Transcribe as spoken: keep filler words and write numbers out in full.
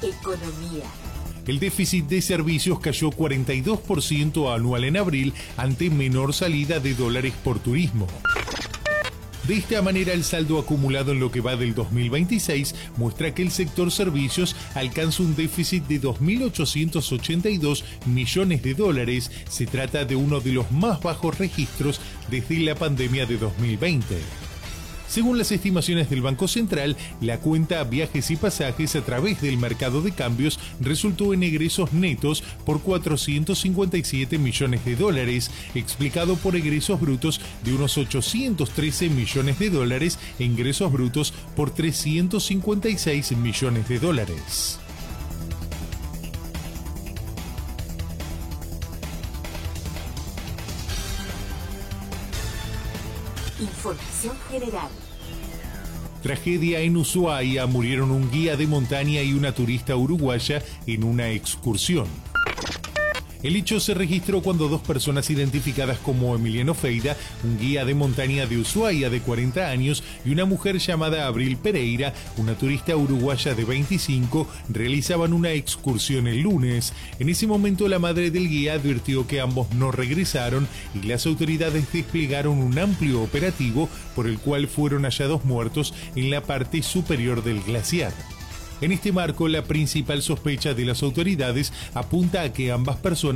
Economía. El déficit de servicios cayó cuarenta y dos por ciento anual en abril ante menor salida de dólares por turismo. De esta manera, el saldo acumulado en lo que va del dos mil veintiséis muestra que el sector servicios alcanza un déficit de dos mil ochocientos ochenta y dos millones de dólares. Se trata de uno de los más bajos registros desde la pandemia de dos mil veinte. Según las estimaciones del Banco Central, la cuenta viajes y pasajes a través del mercado de cambios resultó en egresos netos por cuatrocientos cincuenta y siete millones de dólares, explicado por egresos brutos de unos ochocientos trece millones de dólares e ingresos brutos por trescientos cincuenta y seis millones de dólares. Información general. Tragedia en Ushuaia, murieron un guía de montaña y una turista uruguaya en una excursión. El hecho se registró cuando dos personas identificadas como Emiliano Feida, un guía de montaña de Ushuaia de cuarenta años, y una mujer llamada Abril Pereira, una turista uruguaya de veinticinco, realizaban una excursión el lunes. En ese momento la madre del guía advirtió que ambos no regresaron y las autoridades desplegaron un amplio operativo por el cual fueron hallados muertos en la parte superior del glaciar. En este marco, la principal sospecha de las autoridades apunta a que ambas personas